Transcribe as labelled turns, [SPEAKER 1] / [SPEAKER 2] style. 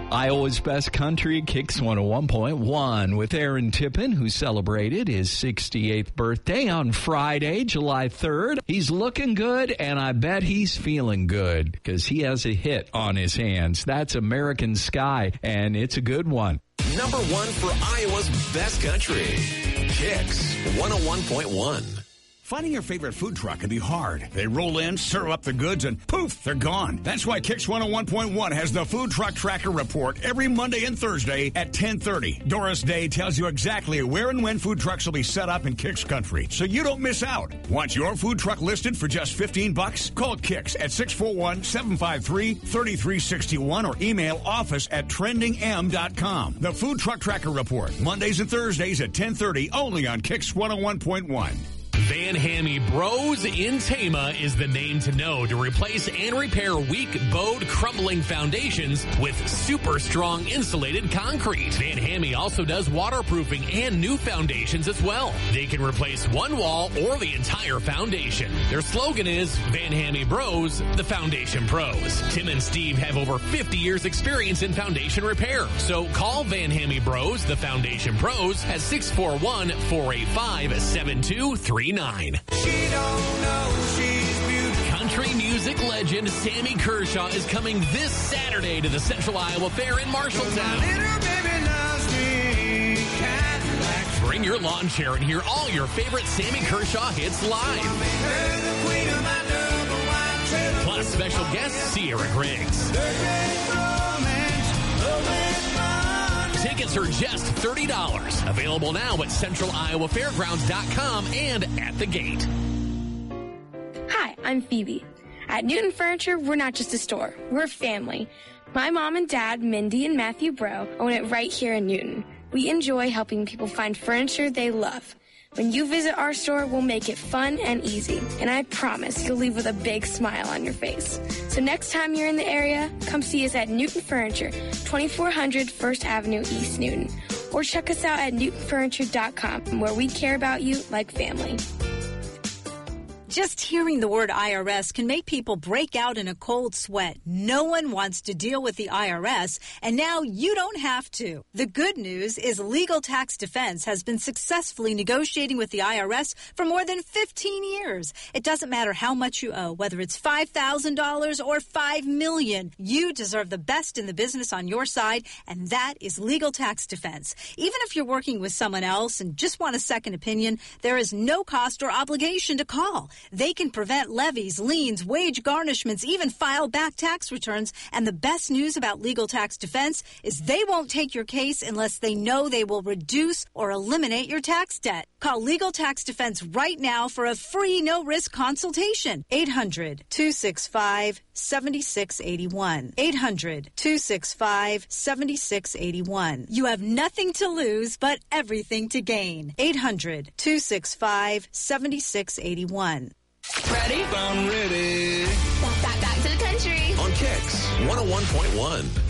[SPEAKER 1] Iowa's Best Country, Kicks 101.1, with Aaron Tippin, who celebrated his 68th birthday on Friday, July 3rd. He's looking good, and I bet he's feeling good because he has a hit on his hands. That's American Sky, and it's a good one.
[SPEAKER 2] Number one for Iowa's Best Country, Kicks 101.1.
[SPEAKER 3] Finding your favorite food truck can be hard. They roll in, serve up the goods, and poof, they're gone. That's why Kicks 101.1 has the Food Truck Tracker Report every Monday and Thursday at 10:30. Doris Day tells you exactly where and when food trucks will be set up in Kicks country, so you don't miss out. Want your food truck listed for just $15? Call Kicks at 641-753-3361 or email office@trendingm.com. The Food Truck Tracker Report, Mondays and Thursdays at 10:30, only on Kicks 101.1.
[SPEAKER 4] Van Hammy Bros in Tama is the name to know to replace and repair weak, bowed, crumbling foundations with super strong insulated concrete. Van Hammy also does waterproofing and new foundations as well. They can replace one wall or the entire foundation. Their slogan is Van Hammy Bros, the Foundation Pros. Tim and Steve have over 50 years experience in foundation repair. So call Van Hammy Bros, the Foundation Pros at 641-485-7239.
[SPEAKER 5] She don't know she's beautiful.
[SPEAKER 4] Country music legend Sammy Kershaw is coming this Saturday to the Central Iowa Fair in Marshalltown.
[SPEAKER 5] Little baby loves me, Cadillac.
[SPEAKER 4] Bring your lawn chair and hear all your favorite Sammy Kershaw hits live.
[SPEAKER 5] Her the queen of my double wide trailer.
[SPEAKER 4] Plus special guest Sierra Griggs. Tickets are just $30. Available now at CentralIowaFairgrounds.com and at the gate.
[SPEAKER 6] Hi, I'm Phoebe. At Newton Furniture, we're not just a store. We're a family. My mom and dad, Mindy and Matthew Bro, own it right here in Newton. We enjoy helping people find furniture they love. When you visit our store, we'll make it fun and easy. And I promise you'll leave with a big smile on your face. So next time you're in the area, come see us at Newton Furniture, 2400 First Avenue, East Newton. Or check us out at newtonfurniture.com, where we care about you like family.
[SPEAKER 7] Just hearing the word IRS can make people break out in a cold sweat. No one wants to deal with the IRS, and now you don't have to. The good news is Legal Tax Defense has been successfully negotiating with the IRS for more than 15 years. It doesn't matter how much you owe, whether it's $5,000 or $5 million. You deserve the best in the business on your side, and that is Legal Tax Defense. Even if you're working with someone else and just want a second opinion, there is no cost or obligation to call. They can prevent levies, liens, wage garnishments, even file back tax returns. And the best news about Legal Tax Defense is they won't take your case unless they know they will reduce or eliminate your tax debt. Call Legal Tax Defense right now for a free, no-risk consultation. 800-265-7681. 800-265-7681. You have nothing to lose but everything to gain. 800-265-7681.
[SPEAKER 5] Ready?
[SPEAKER 2] I'm ready.
[SPEAKER 5] Back to the country.
[SPEAKER 2] On Kicks 101.1.